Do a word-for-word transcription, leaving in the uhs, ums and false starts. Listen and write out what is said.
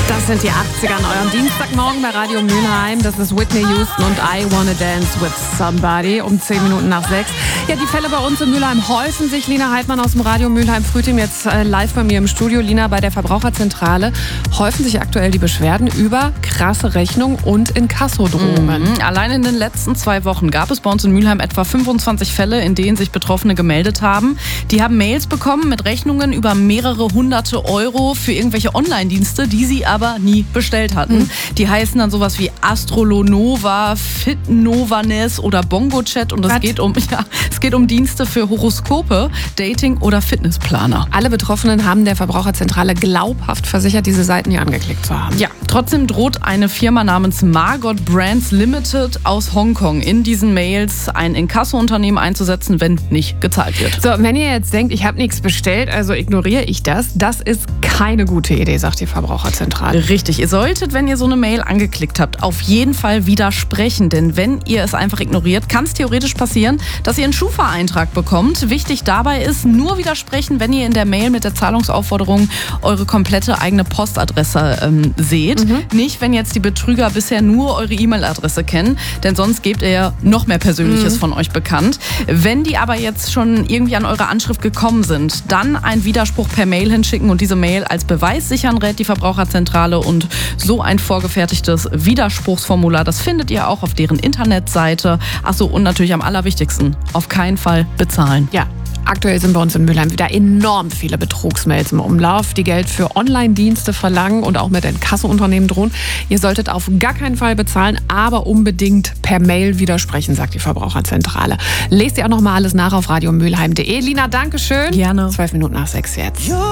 Das sind die achtziger an eurem Dienstagmorgen bei Radio Mülheim. Das ist Whitney Houston und I Wanna Dance with Somebody um zehn Minuten nach sechs. Ja, die Fälle bei uns in Mülheim häufen sich. Lina Heidmann aus dem Radio Mülheim Frühting jetzt äh, live bei mir im Studio. Lina, bei der Verbraucherzentrale häufen sich aktuell die Beschwerden über krasse Rechnungen und Inkassodrohungen. Mhm. Allein in den letzten zwei Wochen gab es bei uns in Mülheim etwa fünfundzwanzig Fälle, in denen sich Betroffene gemeldet haben. Die haben Mails bekommen mit Rechnungen über mehrere hunderte Euro für irgendwelche Online-Dienste, die sie aber nie bestellt hatten. Mhm. Die heißen dann sowas wie Astrolonova, Fitnovanes oder BongoChat und es geht um ja, es geht um Dienste für Horoskope, Dating oder Fitnessplaner. Alle Betroffenen haben der Verbraucherzentrale glaubhaft versichert, diese Seiten hier angeklickt zu haben. Ja, trotzdem droht eine Firma namens Margot Brands Limited aus Hongkong in diesen Mails ein Inkasso-Unternehmen einzusetzen, wenn nicht gezahlt wird. So, wenn ihr jetzt denkt, ich habe nichts bestellt, also ignoriere ich das, das ist keine gute Idee, sagt die Verbraucherzentrale. Richtig, ihr solltet, wenn ihr so eine Mail angeklickt habt, auf jeden Fall widersprechen, denn wenn ihr es einfach ignoriert, kann es theoretisch passieren, dass ihr einen Schufa-Eintrag bekommt. Wichtig dabei ist, nur widersprechen, wenn ihr in der Mail mit der Zahlungsaufforderung eure komplette eigene Postadresse ähm, seht. Mhm. Nicht, wenn jetzt die Betrüger bisher nur eure E-Mail-Adresse kennen, denn sonst gebt ihr ja noch mehr Persönliches mhm. von euch bekannt. Wenn die aber jetzt schon irgendwie an eure Anschrift gekommen sind, dann einen Widerspruch per Mail hinschicken und diese Mail als Beweis sichern, rät die Verbraucherzentrale. Und so ein vorgefertigtes Widerspruchsformular, das findet ihr auch auf deren Internetseite. Achso, und natürlich am allerwichtigsten, auf keinen Fall bezahlen. Ja. Aktuell sind bei uns in Mülheim wieder enorm viele Betrugsmails im Umlauf, die Geld für Online-Dienste verlangen und auch mit Inkasso-Unternehmen drohen. Ihr solltet auf gar keinen Fall bezahlen, aber unbedingt per Mail widersprechen, sagt die Verbraucherzentrale. Lest ihr auch noch mal alles nach auf radio mülheim punkt de. Lina, danke schön. Gerne. Zwölf Minuten nach sechs jetzt.